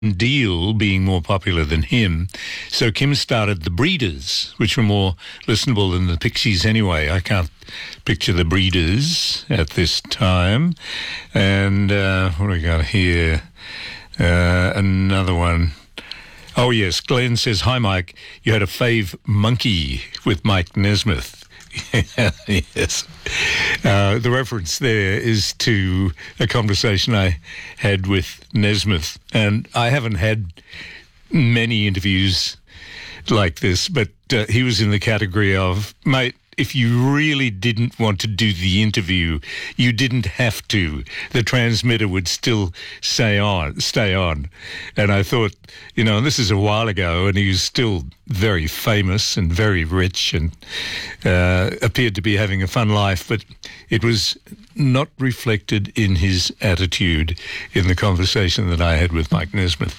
Deal being more popular than him. So Kim started the Breeders, which were more listenable than the Pixies anyway. I can't picture the Breeders at this time. And what do we got here? Another one. Oh, yes. Glenn says, "Hi, Mike. You had a fave monkey with Mike Nesmith." Yes. The reference there is to a conversation I had with Nesmith. And I haven't had many interviews like this, but he was in the category of, mate, if you really didn't want to do the interview, you didn't have to. The transmitter would still stay on. And I thought, this is a while ago, and he was still very famous and very rich and appeared to be having a fun life, but it was not reflected in his attitude in the conversation that I had with Mike Nesmith.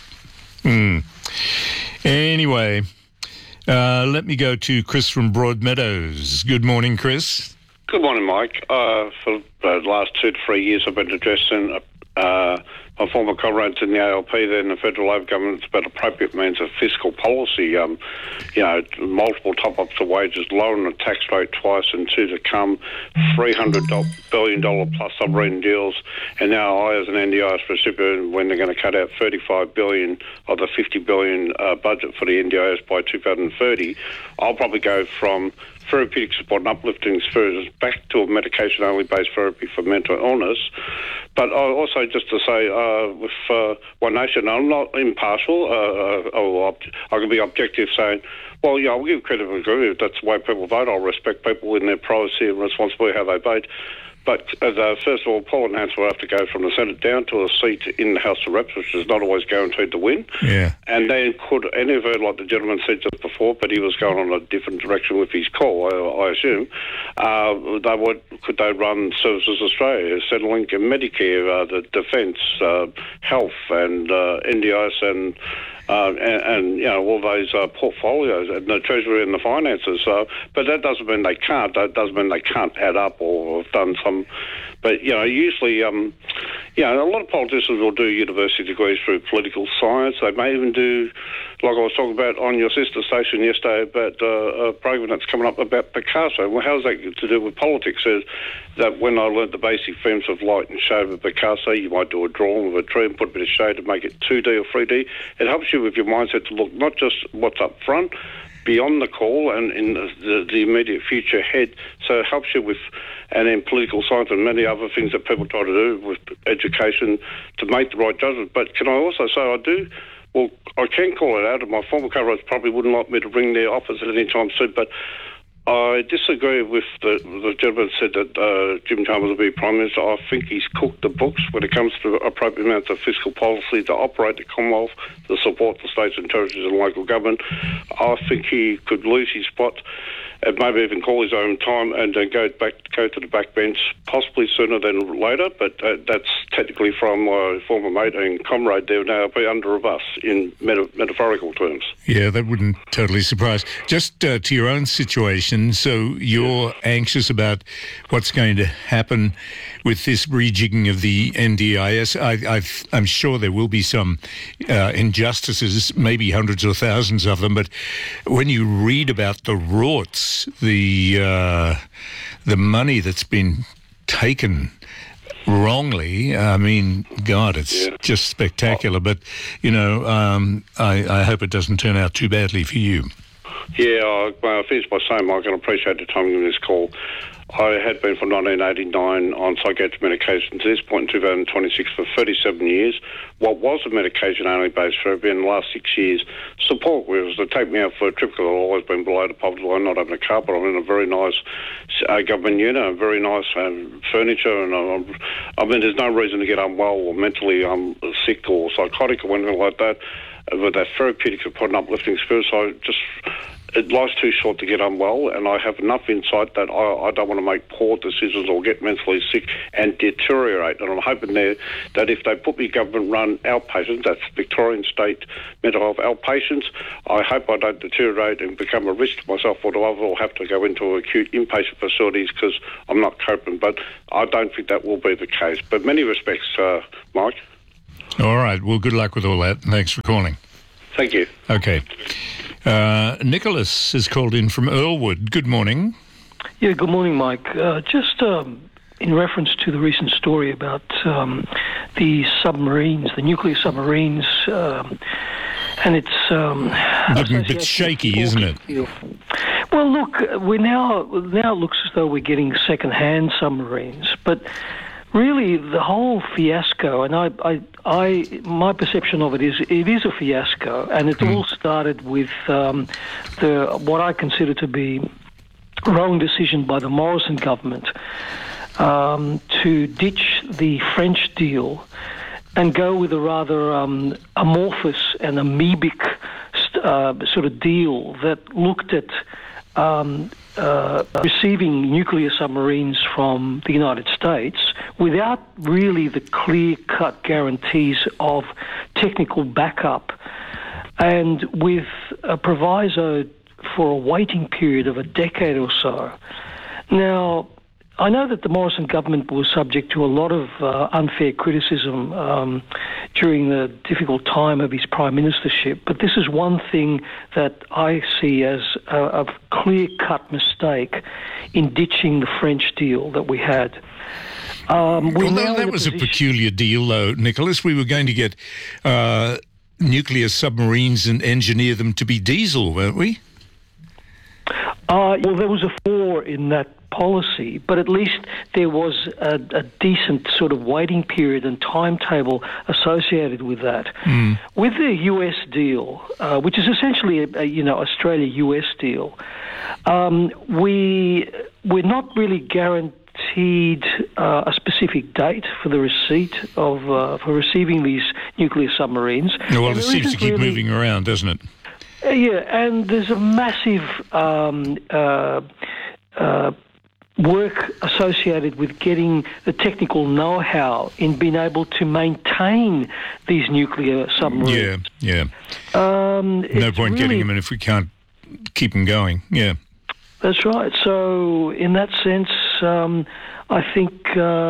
Anyway, let me go to Chris from Broadmeadows. Good morning, Chris. Good morning, Mike. For the last 2 to 3 years, I've been addressing my former comrades in the ALP, then the federal Labor government, about appropriate means of fiscal policy. Multiple top-ups of wages, lowering the tax rate twice and 2 to come, $300 billion plus submarine deals, and now I, as an NDIS recipient, when they're going to cut out $35 billion of the $50 billion budget for the NDIS by 2030, I'll probably go from therapeutic support and uplifting services back to a medication-only based therapy for mental illness. But also just to say, with One Nation, I'm not impartial. I can be objective, saying, well, yeah, I'll give credit and agree. If that's the way people vote, I'll respect people in their privacy and responsibility how they vote. But first of all, Paul Enhanced will have to go from the Senate down to a seat in the House of Reps, which is not always guaranteed to win. Yeah. And then could any of it, like the gentleman said just before, but he was going on a different direction with his call, I assume, could they run Services Australia, Centrelink and Medicare, the Defence, Health and NDIS and all those portfolios and the Treasury and the finances. But that doesn't mean they can't. That doesn't mean they can't add up or have done some. But, usually, a lot of politicians will do university degrees through political science. They may even do, like I was talking about on your sister station yesterday, about a program that's coming up about Picasso. Well, how's that to do with politics? Is that when I learnt the basic themes of light and shade with Picasso, you might do a drawing of a tree and put a bit of shade to make it 2D or 3D. It helps you with your mindset to look not just what's up front, beyond the call and in the immediate future ahead. So it helps you with, and in political science and many other things that people try to do with education to make the right judgment. But can I also say I can call it out, and my former co-hosts probably wouldn't like me to bring their offers at any time soon, but I disagree with the gentleman who said that Jim Chalmers will be Prime Minister. I think he's cooked the books when it comes to appropriate amounts of fiscal policy to operate the Commonwealth, to support the states and territories and local government. I think he could lose his spot and maybe even call his own time and go to the backbench, possibly sooner than later, but that's technically from my former mate and comrade there now, be under a bus in metaphorical terms. Yeah, that wouldn't totally surprise. Just to your own situation, so you're anxious about what's going to happen with this rejigging of the NDIS. I'm sure there will be some injustices, maybe hundreds or thousands of them, but when you read about the rorts, the money that's been taken wrongly, I mean, God, it's just spectacular. But, I hope it doesn't turn out too badly for you. Yeah, I finish by saying, Mike, and I appreciate the time of this call. I had been from 1989 on psychiatric medication to this point in 2026 for 37 years. What was a medication-only based therapy in the last 6 years, support was to take me out for a trip because I've always been below the poverty line, not having a car, but I'm in a very nice government unit, and very nice furniture, and there's no reason to get unwell or mentally sick or psychotic or anything like that. With that therapeutic support and uplifting spirit, so life's too short to get unwell, and I have enough insight that I don't want to make poor decisions or get mentally sick and deteriorate. And I'm hoping that if they put me government-run outpatients, that's Victorian State mental health outpatients, I hope I don't deteriorate and become a risk to myself or to others, or have to go into acute inpatient facilities because I'm not coping. But I don't think that will be the case. But many respects, Mike. All right. Well, good luck with all that. Thanks for calling. Thank you. Okay. Nicholas is called in from Earlwood. Good morning. Yeah, good morning, Mike. Just in reference to the recent story about the submarines, the nuclear submarines, and it's looking a bit shaky, isn't it? Well, look, now it looks as though we're getting second-hand submarines, but really the whole fiasco, and my perception of it is a fiasco, and it all started with what I consider to be a wrong decision by the Morrison government to ditch the French deal and go with a rather amorphous and amoebic sort of deal that looked at receiving nuclear submarines from the United States without really the clear-cut guarantees of technical backup, and with a proviso for a waiting period of a decade or so. Now, I know that the Morrison government was subject to a lot of unfair criticism during the difficult time of his prime ministership, but this is one thing that I see as a clear-cut mistake in ditching the French deal that we had. That was a peculiar deal, though, Nicholas. We were going to get nuclear submarines and engineer them to be diesel, weren't we? Well, there was a flaw in that policy, but at least there was a decent sort of waiting period and timetable associated with that. With the US deal, which is essentially a Australia-US deal, we're not really guaranteed a specific date for the receipt of for receiving these nuclear submarines. Well, it seems to keep moving around, doesn't it? Yeah, and there's a massive work associated with getting the technical know-how in being able to maintain these nuclear submarines. Yeah. No point getting them in if we can't keep them going. Yeah. That's right. So in that sense, I think,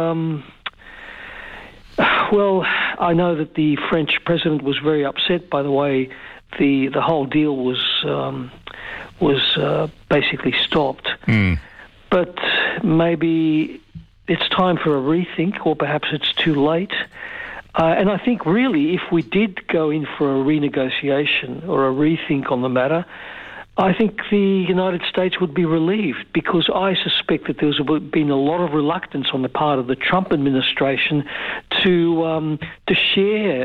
I know that the French president was very upset by the way the whole deal was basically stopped. But maybe it's time for a rethink, or perhaps it's too late. And I think really if we did go in for a renegotiation or a rethink on the matter, I think the United States would be relieved, because I suspect that there's been a lot of reluctance on the part of the Trump administration to share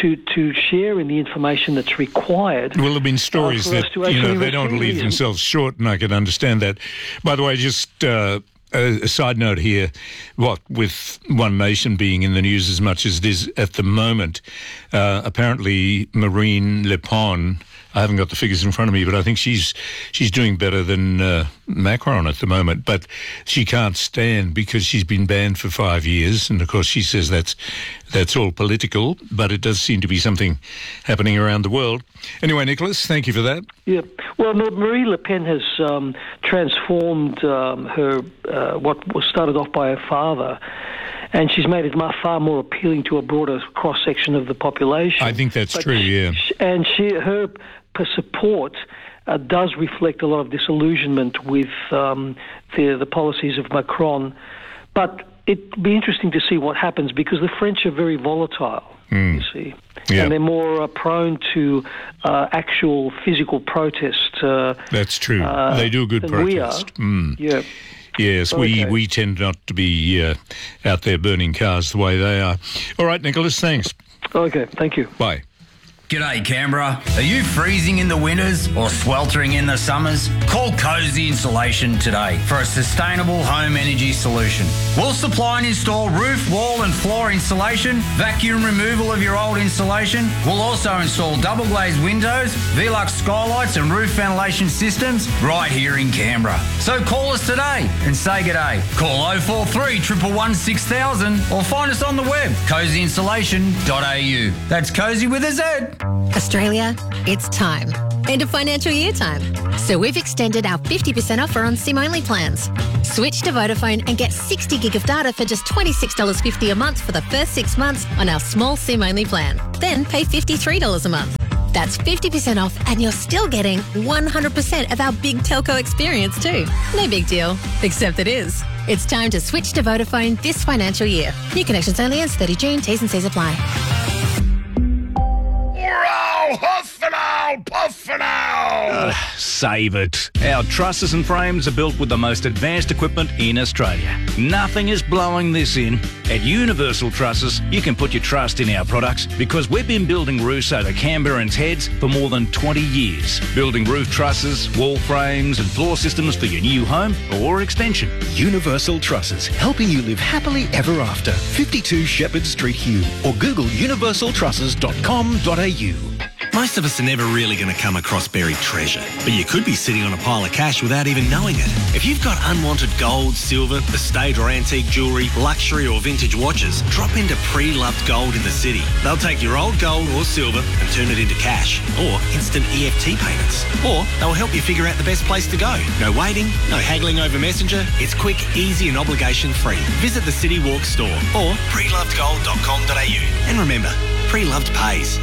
in the information that's required. Well, there've been stories that they don't want to leave themselves short, and I can understand that. By the way, just a side note here, with One Nation being in the news as much as it is at the moment, apparently Marine Le Pen, I haven't got the figures in front of me, but I think she's doing better than Macron at the moment. But she can't stand because she's been banned for 5 years, and of course she says that's all political. But it does seem to be something happening around the world. Anyway, Nicholas, thank you for that. Yeah, well, Marine Le Pen has transformed her what was started off by her father, and she's made it far more appealing to a broader cross-section of the population. I think that's true, yeah. And her support does reflect a lot of disillusionment with the policies of Macron. But it'd be interesting to see what happens, because the French are very volatile, you see. Yeah. And they're more prone to actual physical protest. That's true. They do a good protest. We are. Yeah. Yes, okay. we tend not to be out there burning cars the way they are. All right, Nicholas, thanks. Okay, thank you. Bye. G'day Canberra. Are you freezing in the winters or sweltering in the summers? Call Cozy Insulation today for a sustainable home energy solution. We'll supply and install roof, wall and floor insulation, vacuum removal of your old insulation. We'll also install double glazed windows, Velux skylights and roof ventilation systems right here in Canberra. So call us today and say g'day. Call 043 111 6000 or find us on the web, cozyinsulation.au. That's Cozy with a Z. Australia, it's time. End of financial year time. So we've extended our 50% offer on SIM-only plans. Switch to Vodafone and get 60 gig of data for just $26.50 a month for the first 6 months on our small SIM-only plan. Then pay $53 a month. That's 50% off and you're still getting 100% of our big telco experience too. No big deal, except it is. It's time to switch to Vodafone this financial year. New connections only ends 30 June. T's and C's apply. Save it. Our trusses and frames are built with the most advanced equipment in Australia. Nothing is blowing this in. At Universal Trusses, you can put your trust in our products because we've been building roofs over Canberrans' heads for more than 20 years. Building roof trusses, wall frames and floor systems for your new home or extension. Universal Trusses, helping you live happily ever after. 52 Shepherd Street, Hume, or Google universaltrusses.com.au. Most of us are never really going to come across buried treasure, but you could be sitting on a pile of cash without even knowing it. If you've got unwanted gold, silver, estate or antique jewellery, luxury or vintage watches, drop into Pre-Loved Gold in the city. They'll take your old gold or silver and turn it into cash or instant EFT payments. Or they'll help you figure out the best place to go. No waiting, no haggling over Messenger. It's quick, easy and obligation-free. Visit the City Walk store or prelovedgold.com.au. And remember, Pre-Loved pays.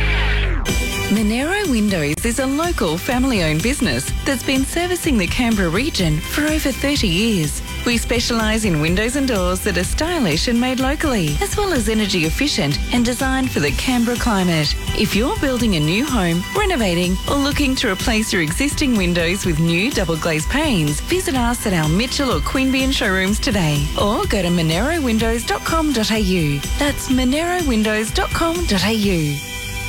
Monero Windows is a local family-owned business that's been servicing the Canberra region for over 30 years. We specialise in windows and doors that are stylish and made locally, as well as energy efficient and designed for the Canberra climate. If you're building a new home, renovating or looking to replace your existing windows with new double glazed panes, visit us at our Mitchell or Queanbeyan showrooms today or go to monerowindows.com.au. That's monerowindows.com.au.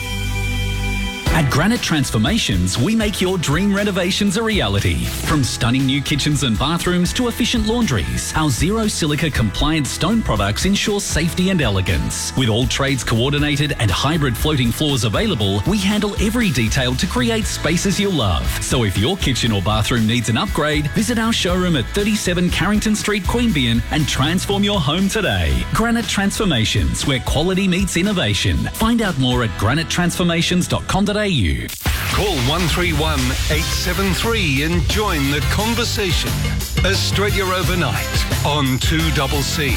At Granite Transformations, we make your dream renovations a reality. From stunning new kitchens and bathrooms to efficient laundries, our zero silica compliant stone products ensure safety and elegance. With all trades coordinated and hybrid floating floors available, we handle every detail to create spaces you'll love. So if your kitchen or bathroom needs an upgrade, visit our showroom at 37 Carrington Street, Queanbeyan and transform your home today. Granite Transformations, where quality meets innovation. Find out more at granitetransformations.com.au. Call 131 873 and join the conversation. Australia Overnight on 2CC.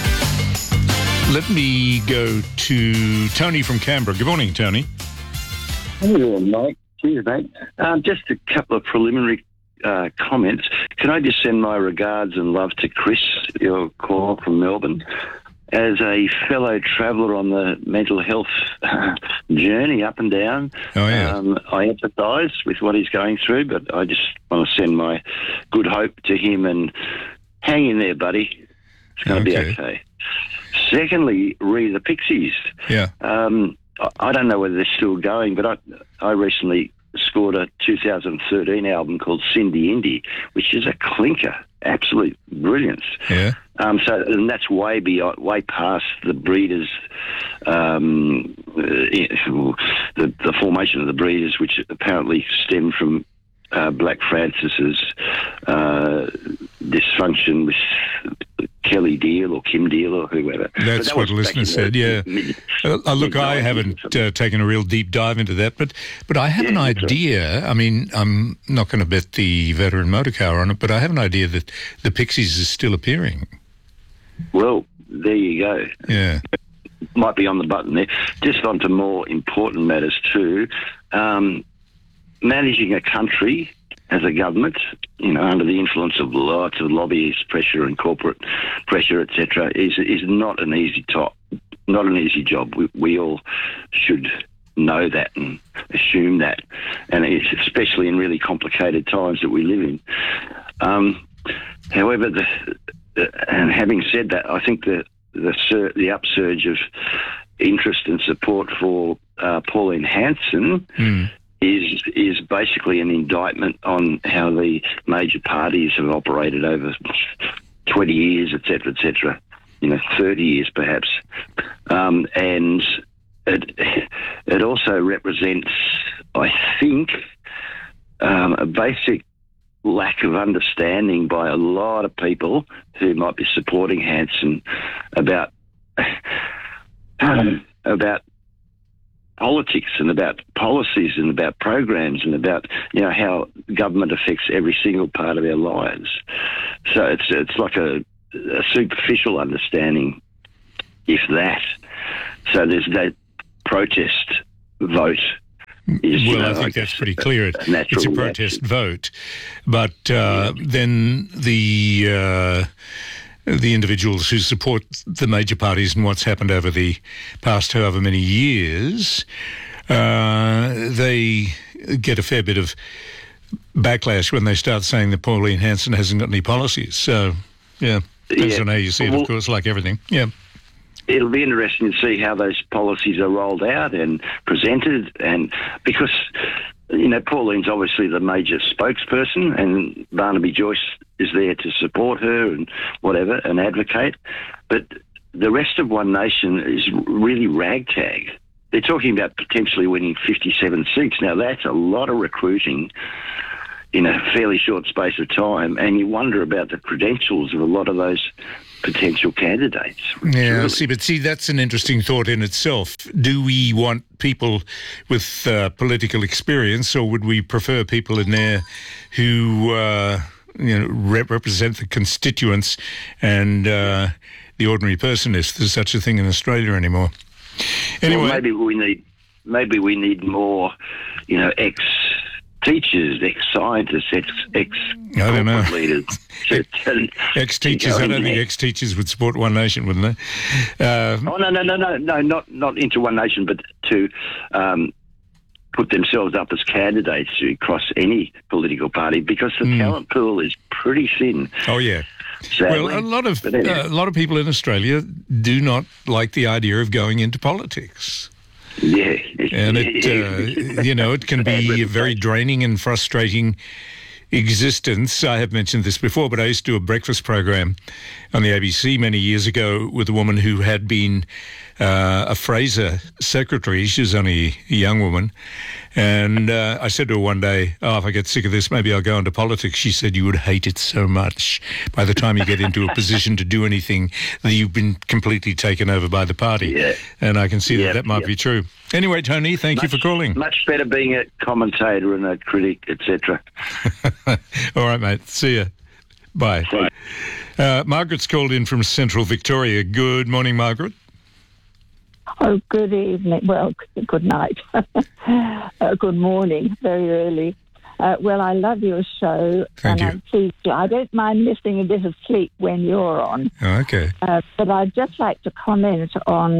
Let me go to Tony from Canberra. Good morning, Tony. Hello, mate. Cheers, mate. Just a couple of preliminary comments. Can I just send my regards and love to Chris, your caller from Melbourne? As a fellow traveller on the mental health journey up and down, I empathise with what he's going through, but I just want to send my good hope to him and hang in there, buddy. It's going to be okay. Secondly, the Pixies. Yeah. I don't know whether they're still going, but I recently scored a 2013 album called Cindy Indy, which is a clinker. Absolute brilliance. Yeah. And that's way past the Breeders, the formation of the Breeders, which apparently stemmed from Black Francis's dysfunction with Kelly Deal or Kim Deal or whoever. That's what a listener said, yeah. Look, I haven't taken a real deep dive into that, but I have an idea. Right. I mean, I'm not going to bet the Veteran Motor Car on it, but I have an idea that the Pixies is still appearing. Well, there you go. Yeah. Might be on the button there. Just on to more important matters too. Managing a country as a government, under the influence of lots of lobbyist pressure and corporate pressure, etc., is not an easy job. We all should know that and assume that, and it's especially in really complicated times that we live in. However, and having said that, I think the upsurge of interest and support for Pauline Hanson is basically an indictment on how the major parties have operated over 20 years, etc., 30 years perhaps. And it also represents, I think, a basic lack of understanding by a lot of people who might be supporting politics and about policies and about programs and about, how government affects every single part of our lives. So it's like a superficial understanding, if that. So there's that protest vote. I think that's pretty clear. It's a protest vote. But then the individuals who support the major parties and what's happened over the past however many years, they get a fair bit of backlash when they start saying that Pauline Hanson hasn't got any policies. So, depends on how you see it, of course, like everything. Yeah. It'll be interesting to see how those policies are rolled out and presented, and because, Pauline's obviously the major spokesperson, and Barnaby Joyce is there to support her and whatever and advocate, but the rest of One Nation is really ragtag. They're talking about potentially winning 57 seats. Now, that's a lot of recruiting in a fairly short space of time, and you wonder about the credentials of a lot of those potential candidates. Yeah, really. See, that's an interesting thought in itself. Do we want people with political experience, or would we prefer people in there who, represent the constituents and the ordinary person, if there's such a thing in Australia anymore? Anyway, well, maybe we need more, ex-teachers, ex-scientists, ex-corporate leaders. Ex-teachers, I don't think ex-teachers would support One Nation, wouldn't they? No, not into One Nation, but to put themselves up as candidates across any political party, because the talent pool is pretty thin. Oh, yeah. Sadly. Well, a lot of people in Australia do not like the idea of going into politics. Yeah. And it can be a very draining and frustrating existence. I have mentioned this before, but I used to do a breakfast program on the ABC many years ago with a woman who had been a Fraser secretary. She was only a young woman. And I said to her one day, if I get sick of this, maybe I'll go into politics. She said, you would hate it so much. By the time you get into a position to do anything, that you've been completely taken over by the party. Yeah. And I can see that might be true. Anyway, Tony, thank you for calling. Much better being a commentator and a critic, etc. All right, mate. See ya. Bye. Margaret's called in from Central Victoria. Good morning, Margaret. Oh, good evening. Well, good night. Good morning, very early. Well, I love your show. Thank you. I don't mind missing a bit of sleep when you're on. Oh, okay. But I'd just like to comment on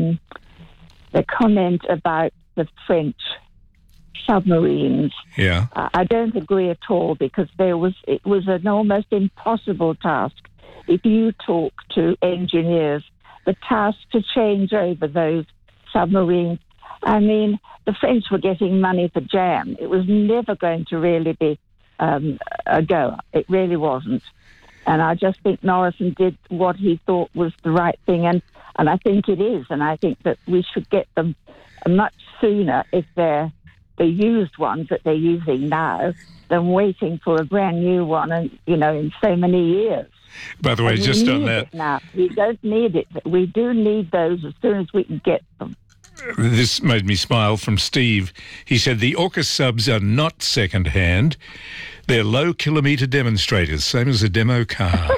the comment about the French submarines. Yeah. I don't agree at all, because it was an almost impossible task. If you talk to engineers, the task to change over those submarines. I mean, the French were getting money for jam. It was never going to really be a goer. It really wasn't. And I just think Morrison did what he thought was the right thing, and I think it is. And I think that we should get them much sooner if they're the used ones that they're using now than waiting for a brand new one, and in so many years. By the way, just on that, now we don't need it. We do need those as soon as we can get them. This made me smile from Steve. He said the AUKUS subs are not second-hand. They're low-kilometre demonstrators, same as a demo car.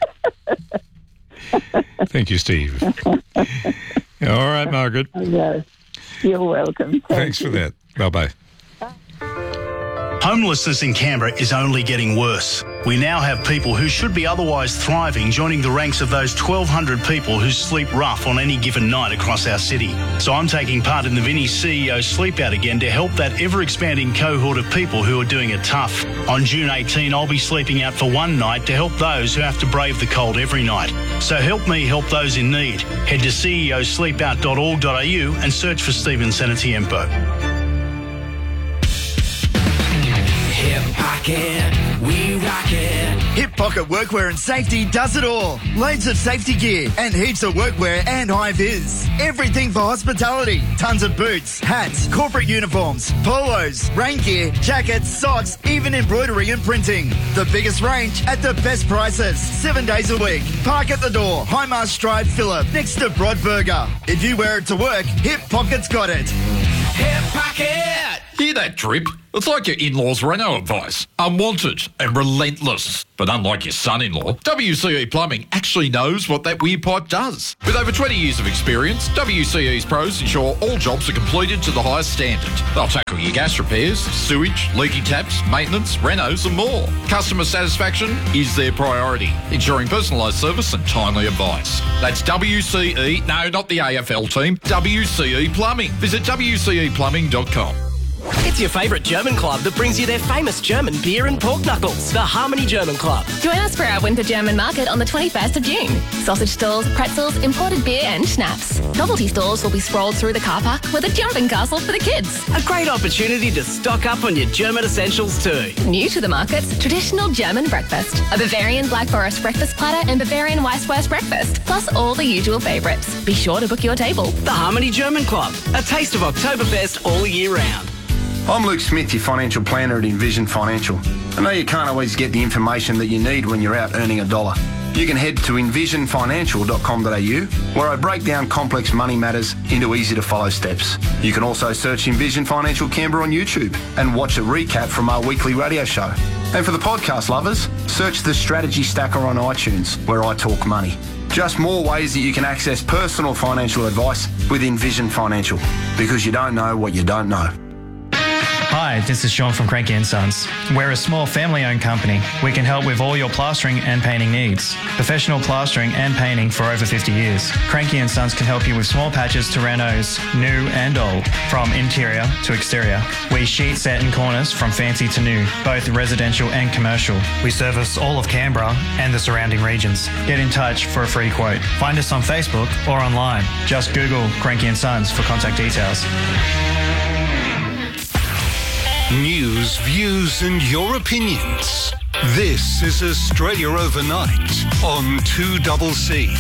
Thank you, Steve. All right, Margaret. Yes, you're welcome. Thanks for that. Bye-bye. Homelessness in Canberra is only getting worse. We now have people who should be otherwise thriving joining the ranks of those 1,200 people who sleep rough on any given night across our city. So I'm taking part in the Vinnie's CEO Sleep Out again to help that ever-expanding cohort of people who are doing it tough. On June 18, I'll be sleeping out for one night to help those who have to brave the cold every night. So help me help those in need. Head to ceosleepout.org.au and search for Stephen Senatiempo. Hip Pocket, we rock it. Hip Pocket Workwear and Safety does it all. Loads of safety gear and heaps of workwear and high-vis. Everything for hospitality. Tons of boots, hats, corporate uniforms, polos, rain gear, jackets, socks, even embroidery and printing. The biggest range at the best prices. 7 days a week. Park at the door. Highmast Drive, Phillip, next to Broadburger. If you wear it to work, Hip Pocket's got it. Hip Pocket! Hear that drip? It's like your in-laws' Renault advice. Unwanted and relentless. But unlike your son-in-law, WCE Plumbing actually knows what that weird pipe does. With over 20 years of experience, WCE's pros ensure all jobs are completed to the highest standard. They'll tackle your gas repairs, sewage, leaky taps, maintenance, renos and more. Customer satisfaction is their priority, ensuring personalised service and timely advice. That's WCE, no, not the AFL team, WCE Plumbing. Visit WCEplumbing.com. It's your favourite German club that brings you their famous German beer and pork knuckles, the Harmony German Club. Join us for our Winter German Market on the 21st of June. Sausage stalls, pretzels, imported beer and schnapps. Novelty stores will be sprawled through the car park with a jumping castle for the kids. A great opportunity to stock up on your German essentials too. New to the markets, traditional German breakfast. A Bavarian Black Forest breakfast platter and Bavarian Weisswurst breakfast, plus all the usual favourites. Be sure to book your table. The Harmony German Club, a taste of Oktoberfest all year round. I'm Luke Smith, your financial planner at Envision Financial. I know you can't always get the information that you need when you're out earning a dollar. You can head to envisionfinancial.com.au, where I break down complex money matters into easy-to-follow steps. You can also search Envision Financial Canberra on YouTube and watch a recap from our weekly radio show. And for the podcast lovers, search the Strategy Stacker on iTunes, where I talk money. Just more ways that you can access personal financial advice with Envision Financial, because you don't know what you don't know. Hi, this is Sean from Cranky & Sons. We're a small family-owned company. We can help with all your plastering and painting needs. Professional plastering and painting for over 50 years. Cranky & Sons can help you with small patches to renos, new and old, from interior to exterior. We sheet set in corners from fancy to new, both residential and commercial. We service all of Canberra and the surrounding regions. Get in touch for a free quote. Find us on Facebook or online. Just Google Cranky & Sons for contact details. News, views and your opinions. This is Australia Overnight on 2CC.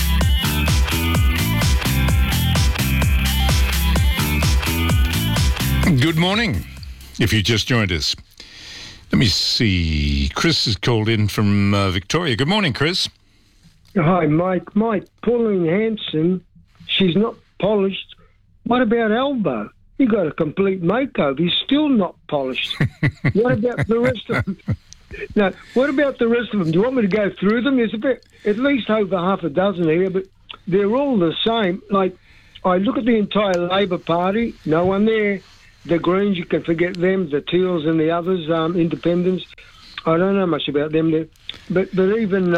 Good morning, if you just joined us. Let me see. Chris has called in from Victoria. Good morning, Chris. Hi, Mike. Pauline Hanson, she's not polished. What about Albo? He got a complete makeover. He's still not polished. What about the rest of them? No, what about the rest of them? Do you want me to go through them? There's at least over half a dozen here, but they're all the same. Like, I look at the entire Labor Party, no one there. The Greens, you can forget them. The Teals and the others, Independents. I don't know much about them there. But even...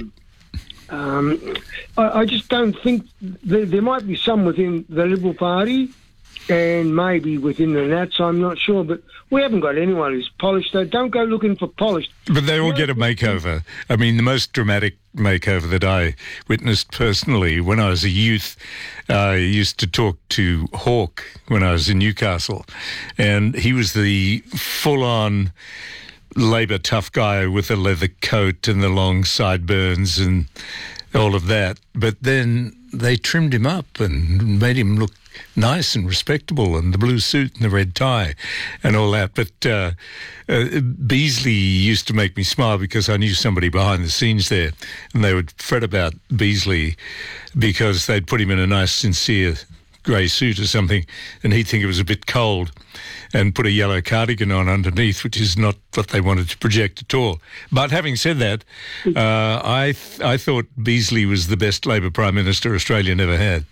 I just don't think... There might be some within the Liberal Party and maybe within the Nats, I'm not sure, but we haven't got anyone who's polished. So don't go looking for polished. But they all get a makeover. I mean, the most dramatic makeover that I witnessed personally when I was a youth, I used to talk to Hawke when I was in Newcastle, and he was the full-on Labor tough guy with a leather coat and the long sideburns and all of that. But then they trimmed him up and made him look nice and respectable, and the blue suit and the red tie and all that. But Beasley used to make me smile because I knew somebody behind the scenes there, and they would fret about Beasley because they'd put him in a nice, sincere grey suit or something, and he'd think it was a bit cold and put a yellow cardigan on underneath, which is not what they wanted to project at all. But having said that, I thought Beasley was the best Labor Prime Minister Australia never had.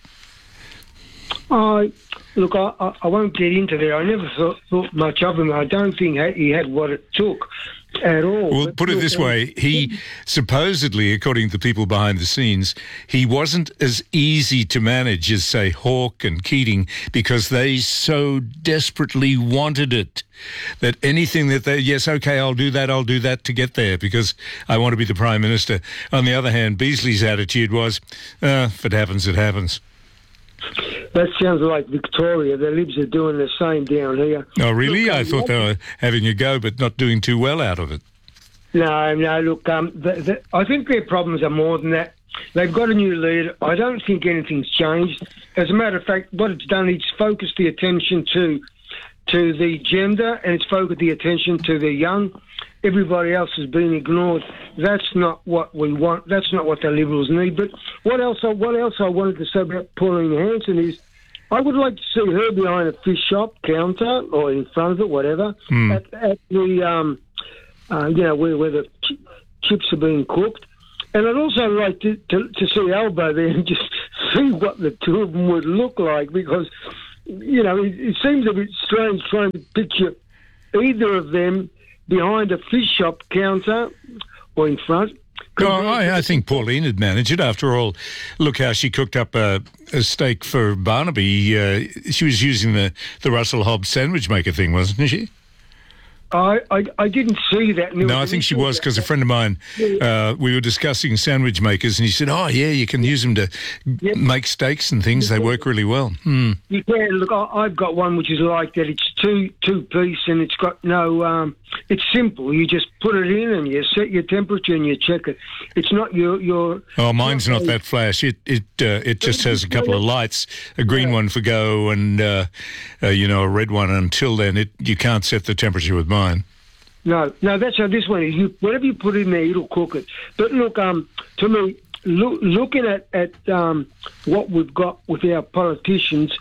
Look, I won't get into there. I never thought much of him. I don't think he had what it took at all. Well, put it this way, he supposedly, according to people behind the scenes, he wasn't as easy to manage as, say, Hawke and Keating, because they so desperately wanted it that anything that they, yes, okay, I'll do that to get there because I want to be the Prime Minister. On the other hand, Beasley's attitude was, if it happens, it happens. That sounds like Victoria. The Libs are doing the same down here. Oh, really? I thought they were having a go, but not doing too well out of it. No, look, I think their problems are more than that. They've got a new leader. I don't think anything's changed. As a matter of fact, what it's done, it's focused the attention to the gender, and it's focused the attention to the young. Everybody else has been ignored. That's not what we want. That's not what the Liberals need. But what else I wanted to say about Pauline Hanson is I would like to see her behind a fish shop counter or in front of it, whatever, at the, where the chips are being cooked. And I'd also like to see Albo there and just see what the two of them would look like, because, it seems a bit strange trying to picture either of them behind a fish shop counter or in front. I think Pauline had managed it. After all, look how she cooked up a steak for Barnaby. She was using the Russell Hobbs sandwich maker thing, wasn't she? I didn't see that. No, I think she was, because a friend of mine, we were discussing sandwich makers, and he said, oh, yeah, you can use them to make steaks and things. They work really well. You can. Look, I've got one which is like that. It's two-piece, and it's got no... it's simple. You just put it in and you set your temperature and you check it. It's not your... Oh, mine's not that flash. It just has a couple of lights, a green one for go and, a red one. Until then, you can't set the temperature with mine. No, that's how this one is. Whatever you put in there, it'll cook it. But look, to me, looking at what we've got with our politicians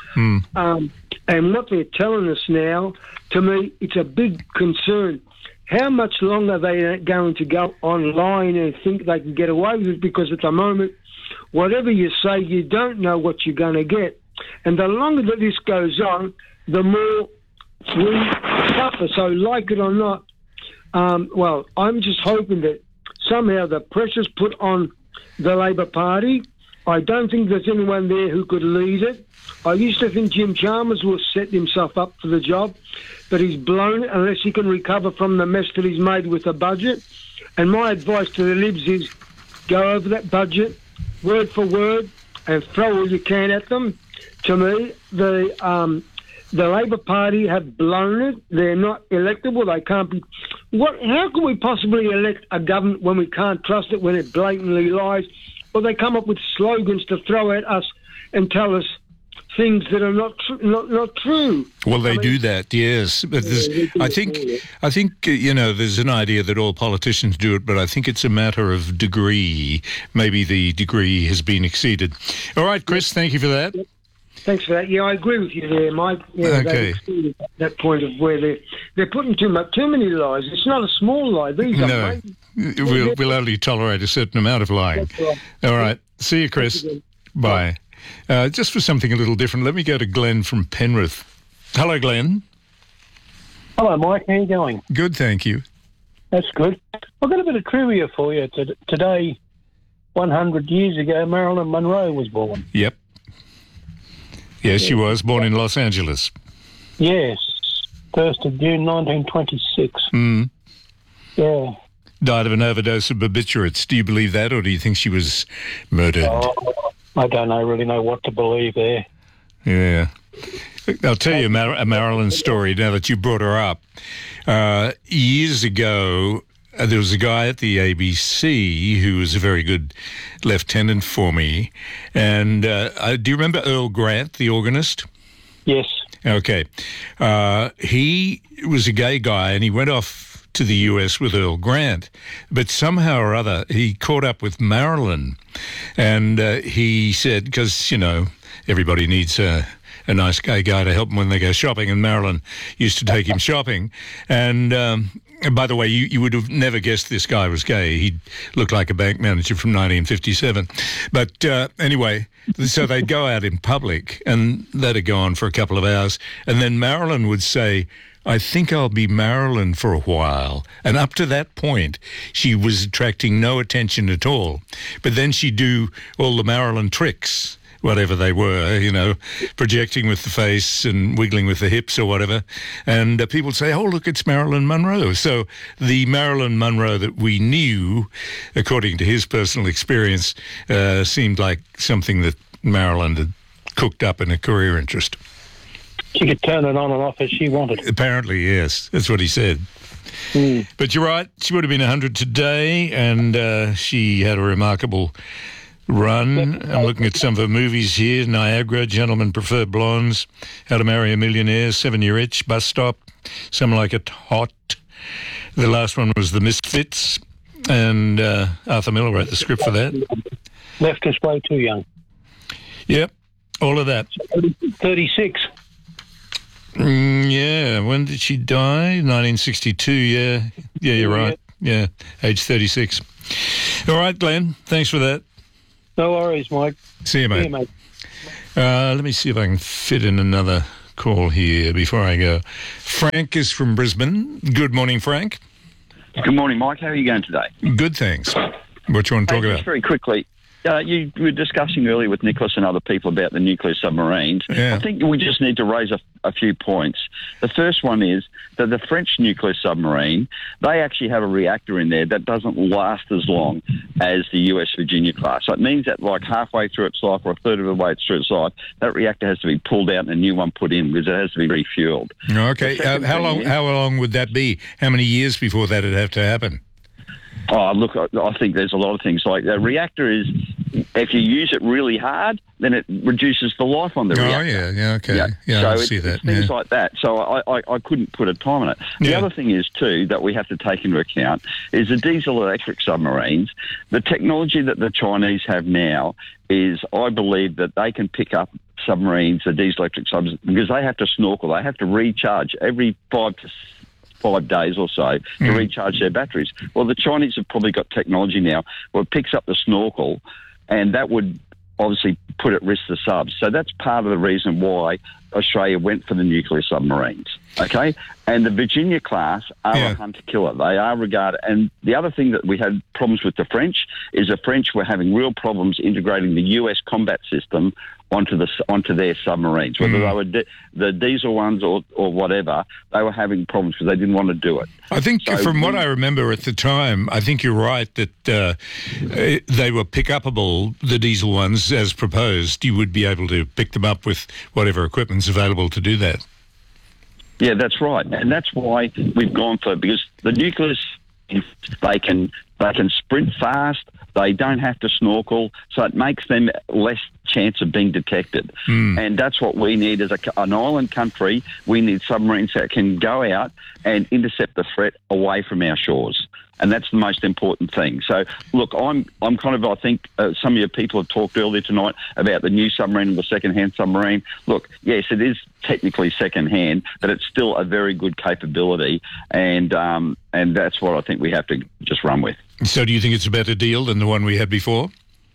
and what they're telling us now, to me, it's a big concern. How much longer are they going to go online and think they can get away with it? Because at the moment, whatever you say, you don't know what you're going to get. And the longer that this goes on, the more we suffer. So like it or not, I'm just hoping that somehow the pressure's put on the Labor Party. I don't think there's anyone there who could lead it. I used to think Jim Chalmers was setting himself up for the job, but he's blown it unless he can recover from the mess that he's made with the budget. And my advice to the Libs is go over that budget, word for word, and throw all you can at them. To me, the Labor Party have blown it. They're not electable. They can't be... How can we possibly elect a government when we can't trust it, when it blatantly lies? Or they come up with slogans to throw at us and tell us things that are not true. Well, they do that, yes. But I think there's an idea that all politicians do it, but I think it's a matter of degree. Maybe the degree has been exceeded. All right, Chris, thank you for that. Thanks for that. Yeah, I agree with you there, Mike. Yeah, okay. That point of where they're putting too many lies. It's not a small lie. These are we'll only tolerate a certain amount of lying. Right. All right. See you, Chris. Bye. Just for something a little different, let me go to Glenn from Penrith. Hello, Glenn. Hello, Mike. How are you going? Good, thank you. That's good. I've got a bit of trivia for you. Today, 100 years ago, Marilyn Monroe was born. Yep. Yes, she was born in Los Angeles. Yes, 1st of June 1926. Yeah. Died of an overdose of barbiturates. Do you believe that, or do you think she was murdered? I don't really know what to believe there. Yeah. I'll tell you a Marilyn story now that you brought her up. Years ago, there was a guy at the ABC who was a very good lieutenant for me. And do you remember Earl Grant, the organist? Yes. Okay. He was a gay guy, and he went off to the US with Earl Grant. But somehow or other, he caught up with Marilyn. And he said, because, everybody needs a nice gay guy to help them when they go shopping, and Marilyn used to take him shopping. And by the way, you would have never guessed this guy was gay. He looked like a bank manager from 1957. But anyway, so they'd go out in public, and that'd go on for a couple of hours. And then Marilyn would say, I think I'll be Marilyn for a while. And up to that point, she was attracting no attention at all. But then she'd do all the Marilyn tricks, whatever they were, projecting with the face and wiggling with the hips or whatever. And people say, oh, look, it's Marilyn Monroe. So the Marilyn Monroe that we knew, according to his personal experience, seemed like something that Marilyn had cooked up in a career interest. She could turn it on and off as she wanted. Apparently, yes. That's what he said. But you're right. She would have been 100 today, and she had a remarkable run. I'm looking at some of her movies here. Niagara, Gentlemen Prefer Blondes, How to Marry a Millionaire, 7-Year Itch, Bus Stop, Some Like It Hot. The last one was The Misfits, and Arthur Miller wrote the script for that. Left Us Way Too Young. Yep. All of that. 36. Yeah. When did she die? 1962. Yeah. Yeah, you're right. Yeah, age 36. All right, Glenn. Thanks for that. No worries, Mike. See you, mate. Let me see if I can fit in another call here before I go. Frank is from Brisbane. Good morning, Frank. Good morning, Mike. How are you going today? Good, thanks. What do you want to talk about? Just very quickly, you were discussing earlier with Nicholas and other people about the nuclear submarines. Yeah. I think we just need to raise a few points. The first one is that the French nuclear submarine, they actually have a reactor in there that doesn't last as long as the US Virginia class. So it means that like halfway through its life or a third of the way through its life, that reactor has to be pulled out and a new one put in because it has to be refueled. Okay. How long would that be? How many years before that would have to happen? Oh, look, I think there's a lot of things. Like the reactor is, if you use it really hard, then it reduces the life on the reactor. Yeah, okay. Yeah, so I see that. Things like that. So I couldn't put a time on it. The other thing is, too, that we have to take into account is the diesel-electric submarines. The technology that the Chinese have now is, I believe, that they can pick up submarines, the diesel-electric subs, because they have to snorkel. They have to recharge every 5 days or so to recharge their batteries. Well, the Chinese have probably got technology now where it picks up the snorkel, and that would obviously put at risk the subs. So that's part of the reason why Australia went for the nuclear submarines, okay? And the Virginia class are a hunter-killer. They are regarded... And the other thing that we had problems with the French is the French were having real problems integrating the US combat system onto their submarines, whether they were the diesel ones or whatever. They were having problems because they didn't want to do it. I think from what I remember at the time, I think you're right that they were pick-upable, the diesel ones, as proposed. You would be able to pick them up with whatever equipment's available to do that. Yeah, that's right. And that's why we've gone for it, because the nucleus, they can sprint fast, they don't have to snorkel, so it makes them less chance of being detected. And that's what we need as an island country. We need submarines that can go out and intercept the threat away from our shores. And that's the most important thing. So, look, I'm kind of, I think some of your people have talked earlier tonight about the new submarine and the second-hand submarine. Look, yes, it is technically second-hand, but it's still a very good capability, and that's what I think we have to just run with. So do you think it's a better deal than the one we had before?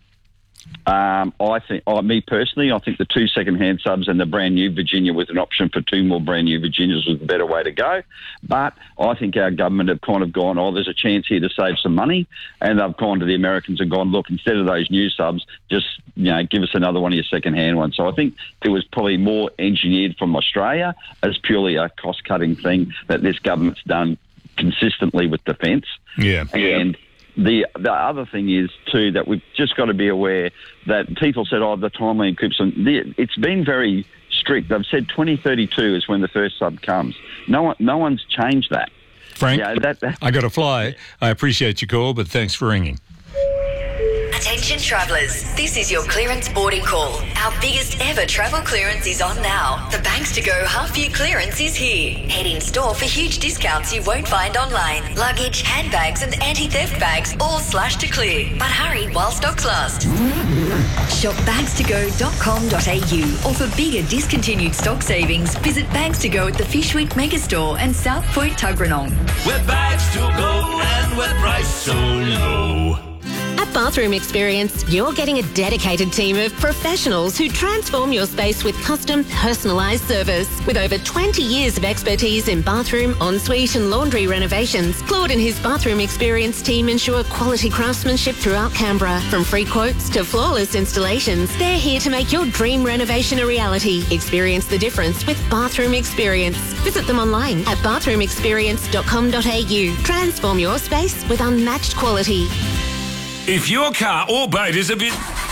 I think, me personally, I think the 2 second-hand subs and the brand new Virginia with an option for 2 more brand new Virginias was the better way to go. But I think our government have kind of gone, there's a chance here to save some money, and they've gone to the Americans and gone, look, instead of those new subs, just give us another one of your second-hand ones. So I think it was probably more engineered from Australia as purely a cost-cutting thing that this government's done consistently with defence. Yeah. And the other thing is, too, that we've just got to be aware that people said, the timeline encrypts. It's been very strict. They've said 2032 is when the first sub comes. No one's changed that. Frank, I got to fly. I appreciate your call, but thanks for ringing. Attention travellers, this is your clearance boarding call. Our biggest ever travel clearance is on now. The Banks to Go half-year clearance is here. Head in store for huge discounts you won't find online. Luggage, handbags and anti-theft bags all slashed to clear. But hurry while stocks last. Shop bagstogo.com.au, or for bigger discontinued stock savings, visit Bags to Go at the Fishwick Megastore and South Point Tuggeranong. We're bags to go and we're priced so low. At Bathroom Experience, you're getting a dedicated team of professionals who transform your space with custom, personalised service. With over 20 years of expertise in bathroom, ensuite and laundry renovations, Claude and his Bathroom Experience team ensure quality craftsmanship throughout Canberra. From free quotes to flawless installations, they're here to make your dream renovation a reality. Experience the difference with Bathroom Experience. Visit them online at bathroomexperience.com.au. Transform your space with unmatched quality. If your car or boat is a bit...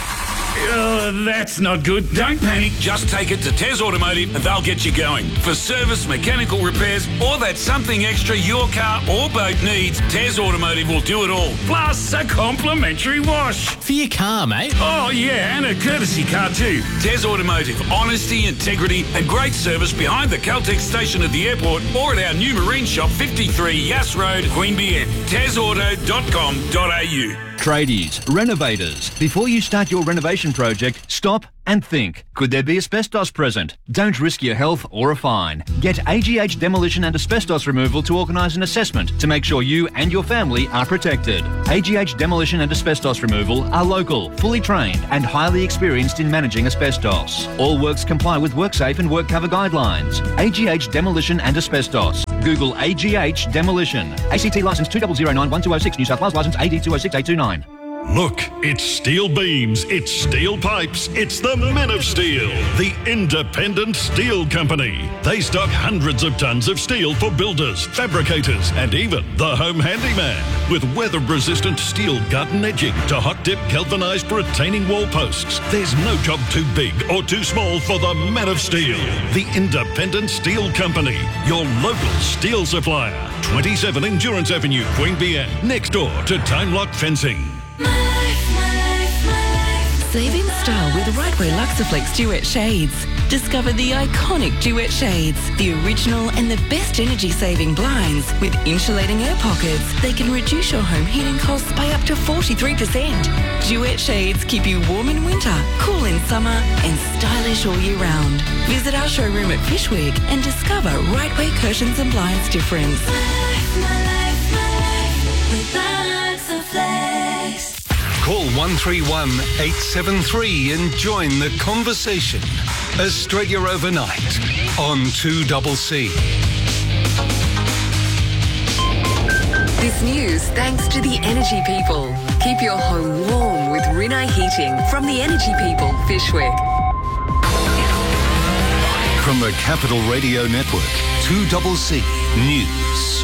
that's not good. Don't panic. Just take it to Tez Automotive and they'll get you going. For service, mechanical repairs, or that something extra your car or boat needs, Tez Automotive will do it all. Plus a complimentary wash. For your car, mate. Oh, yeah, and a courtesy car too. Tez Automotive. Honesty, integrity and great service behind the Caltex station at the airport or at our new marine shop, 53 Yass Road, Queanbeyan. TezAuto.com.au. Tradies, renovators, before you start your renovation project, stop, and think, could there be asbestos present? Don't risk your health or a fine. Get AGH Demolition and Asbestos Removal to organise an assessment to make sure you and your family are protected. AGH Demolition and Asbestos Removal are local, fully trained and highly experienced in managing asbestos. All works comply with WorkSafe and WorkCover guidelines. AGH Demolition and Asbestos. Google AGH Demolition. ACT licence 20091206, New South Wales licence AD 206829. Look, it's steel beams, it's steel pipes, it's the Men of Steel, the independent steel company. They stock hundreds of tons of steel for builders, fabricators, and even the home handyman. With weather-resistant steel garden edging to hot-dip galvanised retaining wall posts, there's no job too big or too small for the Men of Steel, the independent steel company, your local steel supplier. 27 Endurance Avenue, Queanbeyan, next door to Time Lock Fencing. Save in style with Rightway Luxaflex Duet Shades. Discover the iconic Duet Shades, the original and the best energy-saving blinds with insulating air pockets. They can reduce your home heating costs by up to 43%. Duet Shades keep you warm in winter, cool in summer and stylish all year round. Visit our showroom at Fishwick and discover Rightway Curtains and Blinds difference. Call 131 873 and join the conversation. Australia Overnight on 2CC. This news thanks to the Energy People. Keep your home warm with Rinnai Heating from the Energy People, Fishwick. From the Capital Radio Network, 2CC News.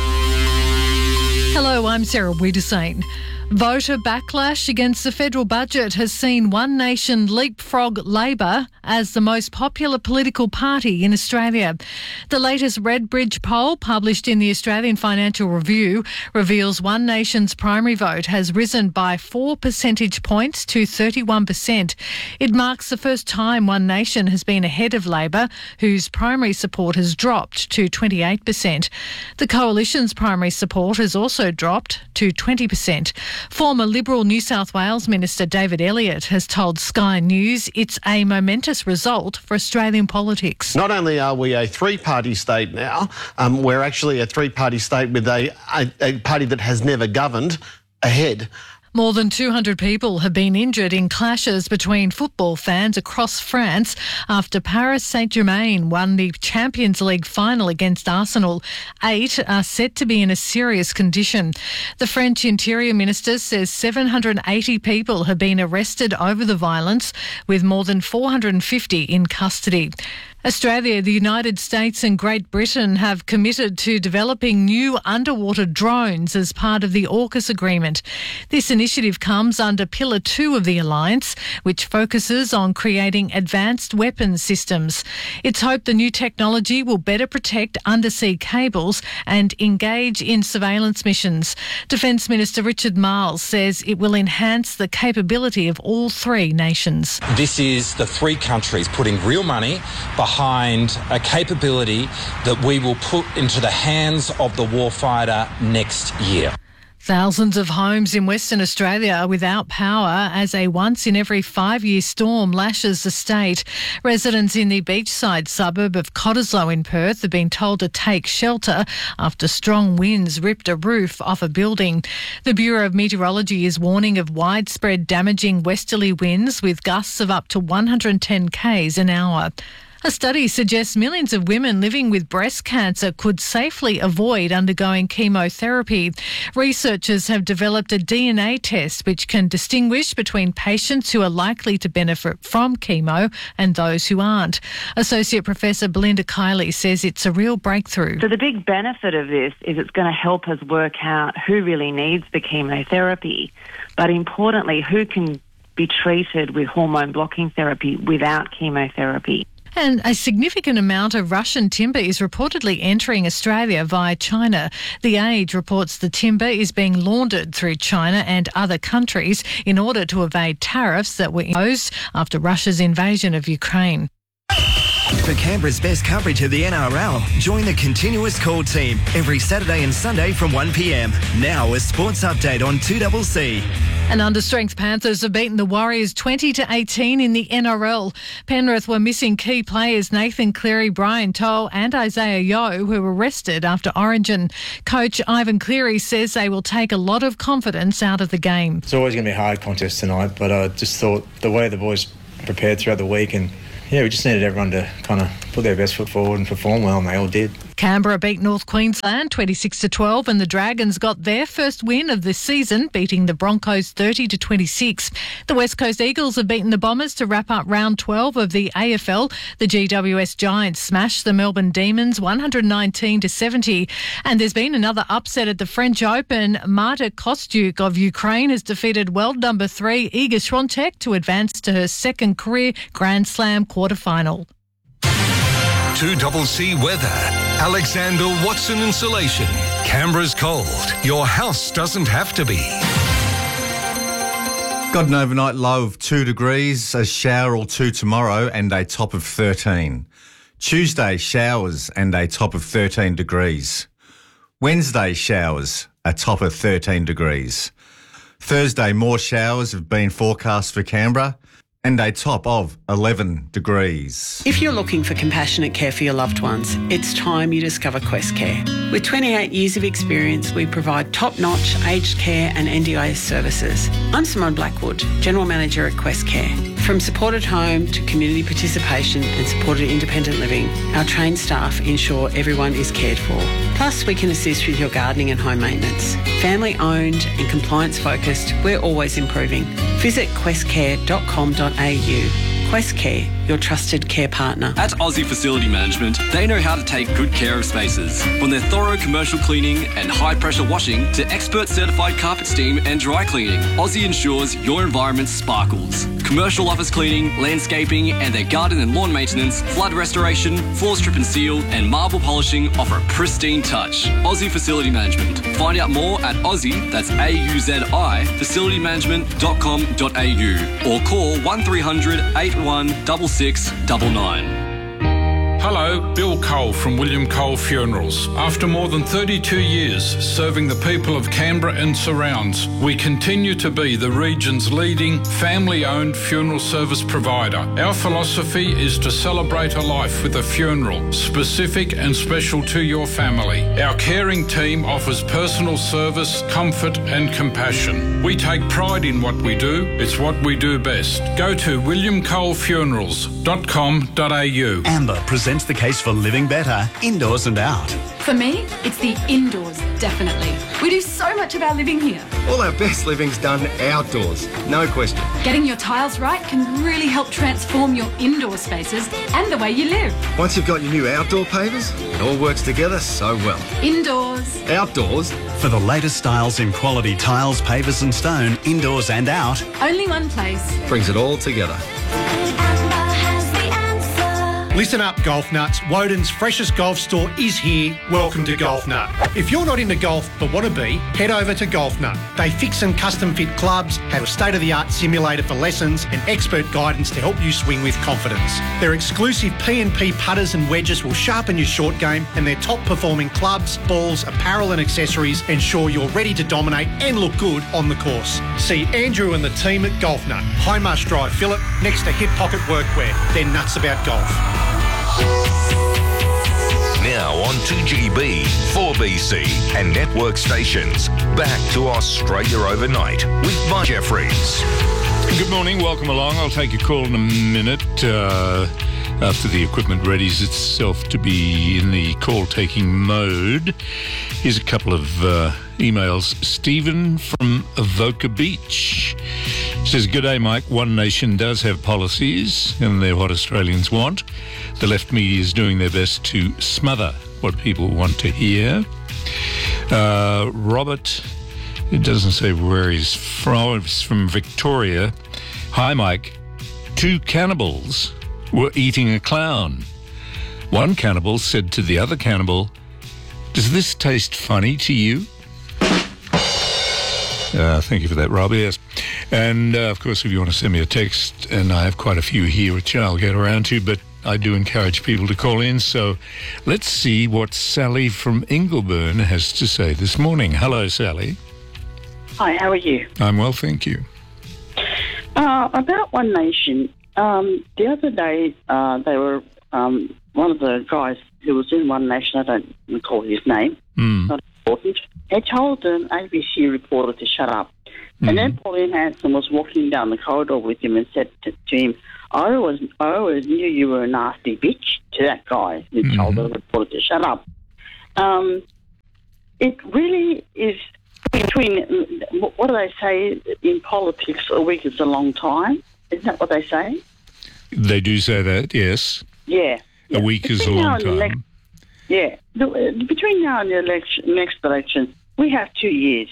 Hello, I'm Sarah Wiedersane. Voter backlash against the federal budget has seen One Nation leapfrog Labor as the most popular political party in Australia. The latest Redbridge poll, published in the Australian Financial Review, reveals One Nation's primary vote has risen by 4 percentage points to 31%. It marks the first time One Nation has been ahead of Labor, whose primary support has dropped to 28%. The Coalition's primary support has also dropped to 20%. Former Liberal New South Wales Minister David Elliott has told Sky News it's a momentous result for Australian politics. Not only are we a three-party state now, we're actually a three-party state with a party that has never governed ahead. More than 200 people have been injured in clashes between football fans across France after Paris Saint-Germain won the Champions League final against Arsenal. 8 are said to be in a serious condition. The French Interior Minister says 780 people have been arrested over the violence, with more than 450 in custody. Australia, the United States and Great Britain have committed to developing new underwater drones as part of the AUKUS agreement. This initiative comes under Pillar 2 of the alliance, which focuses on creating advanced weapons systems. It's hoped the new technology will better protect undersea cables and engage in surveillance missions. Defence Minister Richard Marles says it will enhance the capability of all three nations. This is the three countries putting real money behind a capability that we will put into the hands of the warfighter next year. Thousands of homes in Western Australia are without power as a once-in-every-5-year storm lashes the state. Residents in the beachside suburb of Cottesloe in Perth have been told to take shelter after strong winds ripped a roof off a building. The Bureau of Meteorology is warning of widespread damaging westerly winds with gusts of up to 110 k's an hour. A study suggests millions of women living with breast cancer could safely avoid undergoing chemotherapy. Researchers have developed a DNA test which can distinguish between patients who are likely to benefit from chemo and those who aren't. Associate Professor Belinda Kiley says it's a real breakthrough. So the big benefit of this is it's going to help us work out who really needs the chemotherapy, but importantly, who can be treated with hormone-blocking therapy without chemotherapy. And a significant amount of Russian timber is reportedly entering Australia via China. The Age reports the timber is being laundered through China and other countries in order to evade tariffs that were imposed after Russia's invasion of Ukraine. For Canberra's best coverage of the NRL, join the Continuous Call team every Saturday and Sunday from 1 p.m. Now a sports update on 2CC. And understrength Panthers have beaten the Warriors 20-18 in the NRL. Penrith were missing key players Nathan Cleary, Brian To'o and Isaiah Yeo, who were rested after Origin. Coach Ivan Cleary says they will take a lot of confidence out of the game. It's always going to be a hard contest tonight, but I just thought the way the boys prepared throughout the week, and we just needed everyone to kind of put their best foot forward and perform well, and they all did. Canberra beat North Queensland 26-12 and the Dragons got their first win of this season, beating the Broncos 30-26. The West Coast Eagles have beaten the Bombers to wrap up round 12 of the AFL. The GWS Giants smashed the Melbourne Demons 119-70. And there's been another upset at the French Open. Marta Kostyuk of Ukraine has defeated world number 3 Iga Swiatek to advance to her second career Grand Slam quarterfinal. 2CC weather. Alexander Watson Insulation. Canberra's cold. Your house doesn't have to be. Got an overnight low of 2 degrees, a shower or two tomorrow and a top of 13. Tuesday, showers and a top of 13 degrees. Wednesday, showers, a top of 13 degrees. Thursday, more showers have been forecast for Canberra and a top of 11 degrees. If you're looking for compassionate care for your loved ones, it's time you discover Quest Care. With 28 years of experience, we provide top-notch aged care and NDIS services. I'm Simone Blackwood, General Manager at Quest Care. From supported home to community participation and supported independent living, our trained staff ensure everyone is cared for. Plus, we can assist with your gardening and home maintenance. Family-owned and compliance-focused, we're always improving. Visit questcare.com.au. Quest Care, your trusted care partner. At Aussie Facility Management, they know how to take good care of spaces. From their thorough commercial cleaning and high-pressure washing to expert certified carpet steam and dry cleaning, Aussie ensures your environment sparkles. Commercial office cleaning, landscaping and their garden and lawn maintenance, flood restoration, floor strip and seal and marble polishing offer a pristine touch. Aussie Facility Management. Find out more at Aussie, that's AUZI, facilitymanagement.com.au or call 1300 81 6699. Hello, Bill Cole from William Cole Funerals. After more than 32 years serving the people of Canberra and surrounds, we continue to be the region's leading family-owned funeral service provider. Our philosophy is to celebrate a life with a funeral, specific and special to your family. Our caring team offers personal service, comfort and compassion. We take pride in what we do. It's what we do best. Go to williamcolefunerals.com.au. Amber presents the case for living better, indoors and out. For me, it's the indoors, definitely. We do so much of our living here. All our best living's done outdoors, no question. Getting your tiles right can really help transform your indoor spaces and the way you live. Once you've got your new outdoor pavers, it all works together so well. Indoors. Outdoors. For the latest styles in quality tiles, pavers and stone, indoors and out. Only one place. Brings it all together. Listen up, Golf Nuts. Woden's freshest golf store is here. Welcome to Golf Nut. If you're not into golf but want to be, head over to Golf Nut. They fix and custom fit clubs, have a state-of-the-art simulator for lessons and expert guidance to help you swing with confidence. Their exclusive P&P putters and wedges will sharpen your short game, and their top-performing clubs, balls, apparel and accessories ensure you're ready to dominate and look good on the course. See Andrew and the team at Golf Nut, Hindmarsh Drive, Phillip, next to Hip Pocket Workwear. They're nuts about golf. Now on 2GB, 4BC and network stations. Back to Australia Overnight with Mike Jeffries. Good morning, welcome along. I'll take your call in a minute after the equipment readies itself to be in the call-taking mode. Here's a couple of emails. Stephen from Avoca Beach says, "G'day, Mike. One Nation does have policies, and they're what Australians want. The left media is doing their best to smother what people want to hear." Robert, it doesn't say where he's from. He's from Victoria. "Hi, Mike. 2 cannibals were eating a clown. One cannibal said to the other cannibal, 'Does this taste funny to you?'" Thank you for that, Rob. Yes. And, of course, if you want to send me a text, and I have quite a few here which I'll get around to, but I do encourage people to call in. So let's see what Sally from Ingleburn has to say this morning. Hello, Sally. Hi, how are you? I'm well, thank you. About One Nation, the other day they were, one of the guys who was in One Nation, I don't recall his name, not important, he told an ABC reporter to shut up. And then Pauline Hanson was walking down the corridor with him and said to him, I always knew you were a nasty bitch, to that guy who told the reporter to shut up. It really is between, what do they say in politics, a week is a long time? Isn't that what they say? They do say that, yes. Yeah. A week is a long time. Between now and the next election, we have 2 years.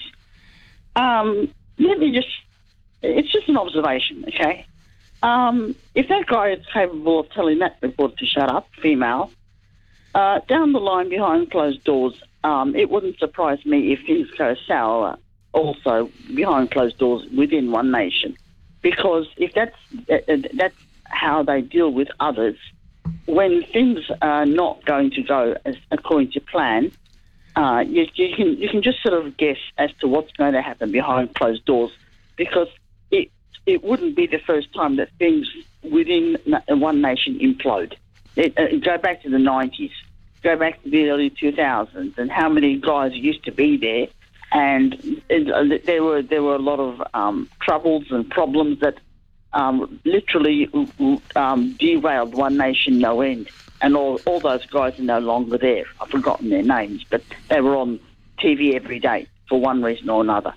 It's just an observation, okay? If that guy is capable of telling that reporter to shut up, female, down the line behind closed doors, it wouldn't surprise me if things go sour also behind closed doors within One Nation. Because if that's how they deal with others, when things are not going to go according to plan, you can just sort of guess as to what's going to happen behind closed doors, because it wouldn't be the first time that things within One Nation implode. Go back to the 90s, go back to the early 2000s, and how many guys used to be there, and there were a lot of troubles and problems that literally derailed One Nation no end. And all those guys are no longer there. I've forgotten their names, but they were on TV every day for one reason or another.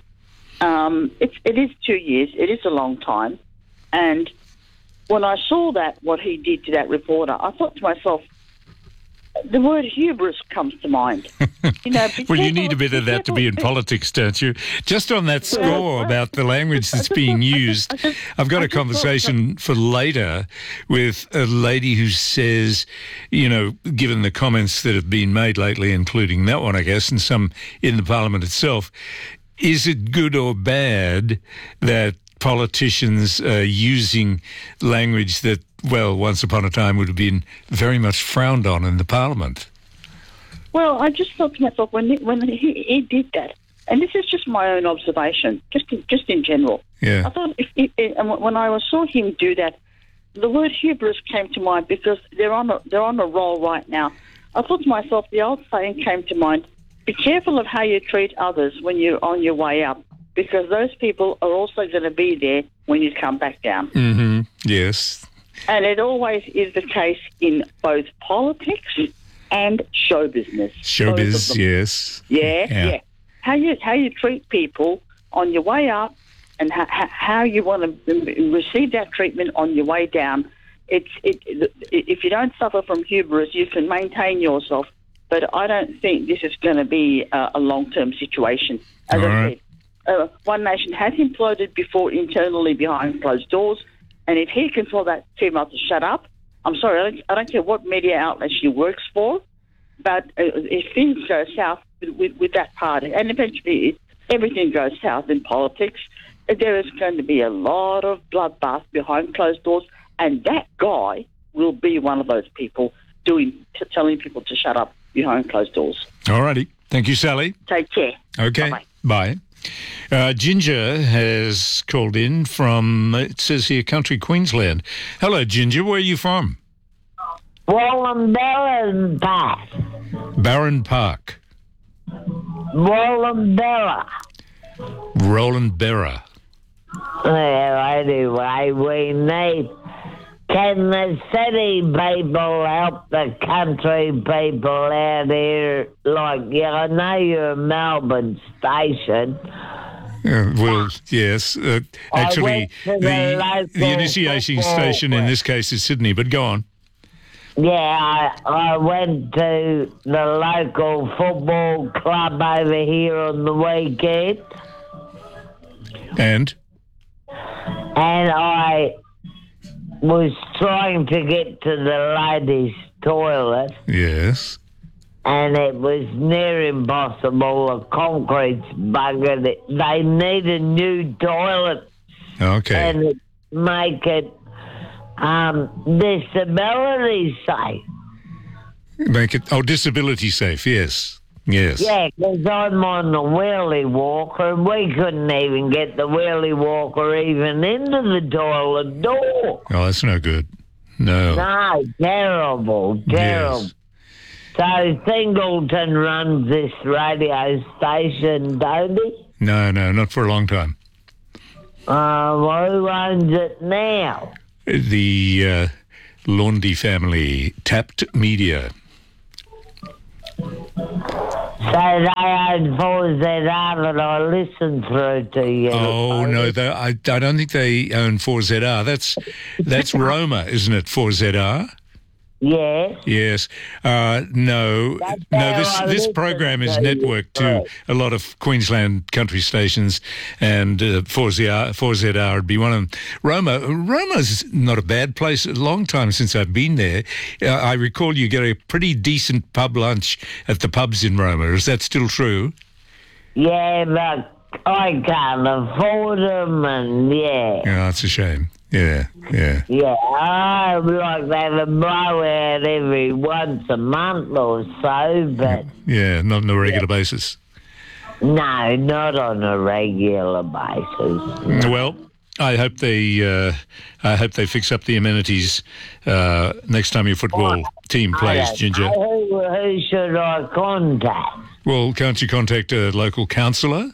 It is 2 years. It is a long time. And when I saw what he did to that reporter, I thought to myself, the word hubris comes to mind. Well, you need a bit of that to be in politics, don't you? Just on that score about the language that's being used, I've got a conversation for later with a lady who says, given the comments that have been made lately, including that one, I guess, and some in the Parliament itself, is it good or bad that politicians are using language that, well, once upon a time would have been very much frowned on in the Parliament? Well, I just thought to myself, when he did that, and this is just my own observation, just in general. Yeah. I thought when I saw him do that, the word hubris came to mind because they're on a roll right now. I thought to myself, the old saying came to mind: be careful of how you treat others when you're on your way up, because those people are also going to be there when you come back down. Mm-hmm. Yes. And it always is the case in both politics and show business. Showbiz, yes. Yeah. How you treat people on your way up, and how you want to receive that treatment on your way down. If you don't suffer from hubris, you can maintain yourself. But I don't think this is going to be a long-term situation. As I said, One Nation has imploded before internally behind closed doors. And if he can tell that female to shut up, I'm sorry, I don't care what media outlet she works for, but if things go south with that party, and eventually everything goes south in politics, there is going to be a lot of bloodbath behind closed doors, and that guy will be one of those people telling people to shut up behind closed doors. All righty. Thank you, Sally. Take care. Okay. Bye-bye. Bye. Ginger has called in from, it says here, country Queensland. Hello, Ginger. Where are you from? Wallumbilla Park. Barron Park. Wallumbilla. Roland Berra. Yeah, anyway, we need... Can the city people help the country people out here? Like, I know you're a Melbourne station. Well, yes. Actually, the initiating station in this case is Sydney, but go on. Yeah, I went to the local football club over here on the weekend. And I was trying to get to the ladies' toilet. Yes. And it was near impossible. The concrete's buggered it. They need a new toilet. Okay. And make it disability safe. Make it, disability safe, yes. Yes. Yeah, because I'm on the wheelie walker, and we couldn't even get the wheelie walker even into the toilet door. Oh, that's no good. No. No, terrible. Yes. So Singleton runs this radio station, don't he? No, not for a long time. Well, who owns it now? The Laundy family, Tapped Media. So they own 4ZR that I listen through to you. Oh, no, I don't think they own 4ZR. That's Roma, isn't it, 4ZR? Yes. Yes. No. This program is networked to a lot of Queensland country stations, and 4ZR would be one of them. Roma's not a bad place. A long time since I've been there. I recall you get a pretty decent pub lunch at the pubs in Roma. Is that still true? Yeah, but I can't afford them, and yeah. Yeah, that's a shame. Yeah. Yeah, I would like to have a blowout every once a month or so, but... Yeah, not on a regular basis. No, not on a regular basis. Well, I hope they fix up the amenities next time your football team plays, Ginger. Who should I contact? Well, can't you contact a local councillor?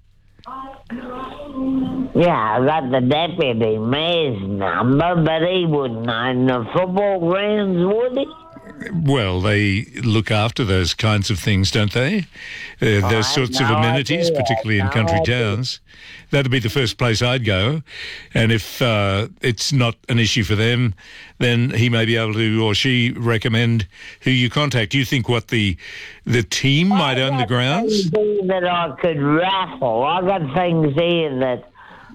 Yeah, I got the deputy mayor's number, but he wouldn't own the football grounds, would he? Well, they look after those kinds of things, don't they? Those sorts of amenities, particularly in country towns. That'd be the first place I'd go. And if it's not an issue for them, then he may be able to, or she, recommend who you contact. Do you think what the team might own the grounds? That I could raffle. I got things here that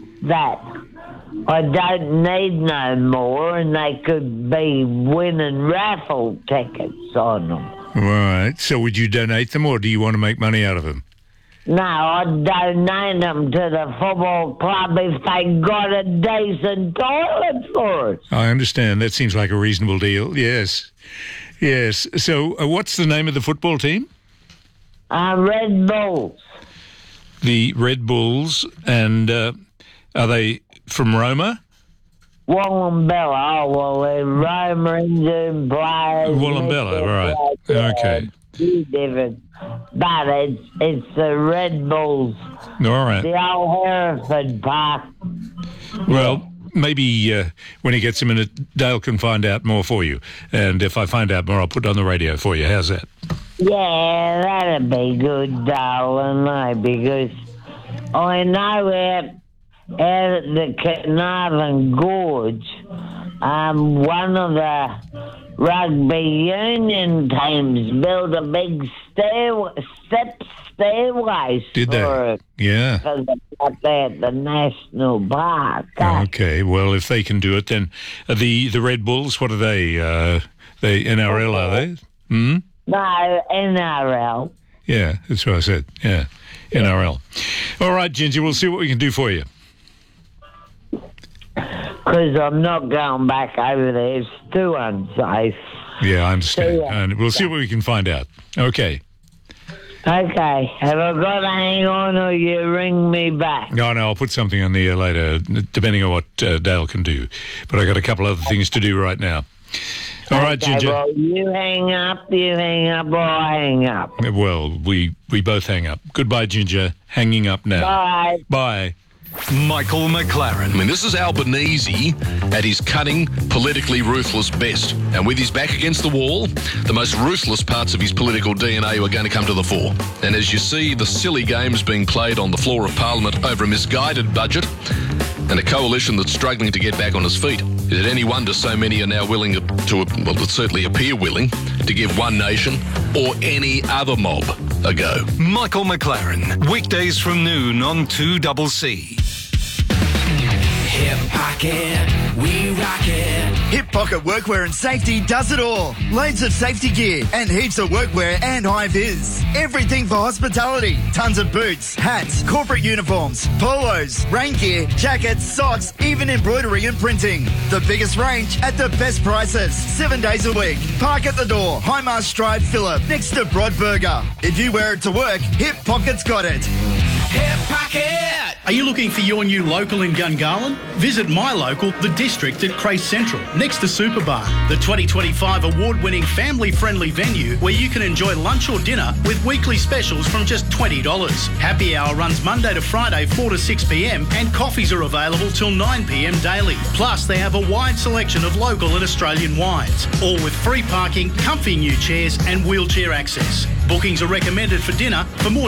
I don't need no more, and they could be winning raffle tickets on them. Right. So would you donate them, or do you want to make money out of them? No, I'd donate them to the football club if they got a decent toilet for us. I understand. That seems like a reasonable deal. Yes. So what's the name of the football team? Red Bulls. The Red Bulls, and are they from Roma? Wollongabella. Oh, well, they're Roma Indian players. Wollongabella, right. Okay. Different. But it's the Red Bulls. All right. The old Hereford Park. Well, maybe when he gets a minute, Dale can find out more for you. And if I find out more, I'll put it on the radio for you. How's that? Yeah, that'd be good, darling, because I know out at the Carnarvon Gorge, one of the rugby union teams built a big stairways Did they? for it. Yeah. Because up there at the National Park. Okay, well, if they can do it, then the Red Bulls, what are they? They NRL, are they? Hmm? No, NRL. Yeah, that's what I said. Yeah, NRL. All right, Ginger, we'll see what we can do for you. Because I'm not going back over there. It's too unsafe. Yeah, I understand. And we'll see what we can find out. Okay. Okay. Have I got to hang on, or you ring me back? No, I'll put something on the air later, depending on what Dale can do. But I got a couple other things to do right now. All right, Ginger. Well, you hang up, or I hang up. Well, we both hang up. Goodbye, Ginger. Hanging up now. Bye. Bye. Michael McLaren. I mean, this is Albanese at his cunning, politically ruthless best. And with his back against the wall, the most ruthless parts of his political DNA are going to come to the fore. And as you see the silly games being played on the floor of Parliament over a misguided budget and a coalition that's struggling to get back on its feet, is it any wonder so many are now willing to well, certainly appear willing, to give One Nation or any other mob a go? Michael McLaren, weekdays from noon on 2CC. Hip pocket, we rock it. Hip Pocket Workwear and Safety does it all. Loads of safety gear and heaps of workwear and high-vis. Everything for hospitality. Tons of boots, hats, corporate uniforms, polos, rain gear, jackets, socks, even embroidery and printing. The biggest range at the best prices. 7 days a week. Park at the door. Highmast Drive, Phillip, next to Broadburger. If you wear it to work, Hip Pocket's got it. Hip Pocket! Are you looking for your new local in Gungahlin? Visit my local, The District at Crace Central, next to Superbar, the 2025 award-winning family-friendly venue where you can enjoy lunch or dinner with weekly specials from just $20. Happy hour runs Monday to Friday 4 to 6 p.m. and coffees are available till 9 p.m. daily. Plus, they have a wide selection of local and Australian wines, all with free parking, comfy new chairs and wheelchair access. Bookings are recommended for dinner. For more